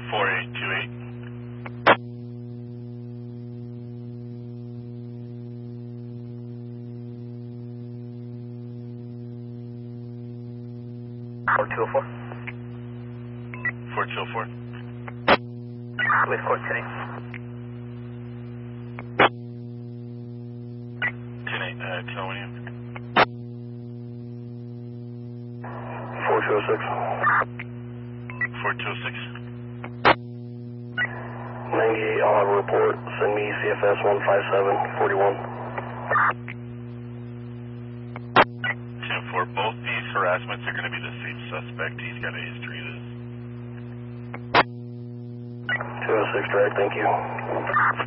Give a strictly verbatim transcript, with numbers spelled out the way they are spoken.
four eight two eight. four two oh four. four two oh four. With court ten eight. ten eight, uh, tell when you. four two oh six. four two oh six. ninety-eight, I'll have a report. Send me C F S one five seven four one. ten four, both these harassments are going to be the same suspect. He's got a history of this. two oh six, direct, thank you.